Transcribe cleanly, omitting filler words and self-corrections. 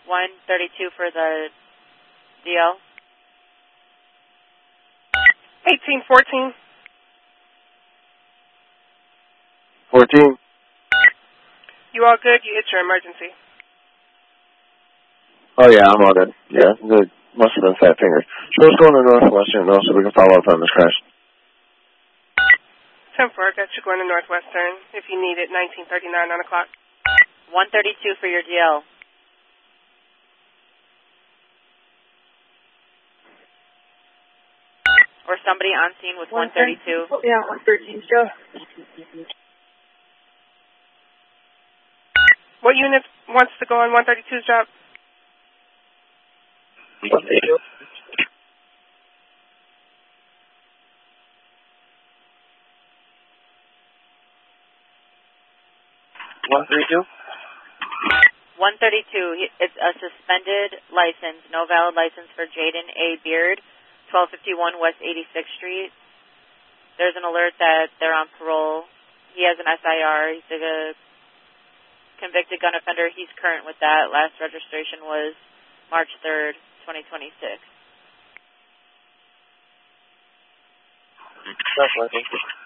132 for the DL. 1814. 14. You all good? You hit your emergency. Oh, yeah, I'm all good. Yeah, good. Must have been fat fingers. So what's going on Northwestern, though, so we can follow up on this crash? 10-4, got you going to Northwestern. If you need it, 1939, 9 o'clock. 132 for your DL. Or somebody on scene with 132. Yeah, 113, Joe. What unit wants to go on 132's job? 132. It's a suspended license, no valid license for Jaden A. Beard, 1251 West 86th Street. There's an alert that they're on parole. He has an SIR. He's a convicted gun offender. He's current with that. Last registration was March 3rd, 2026. Definitely.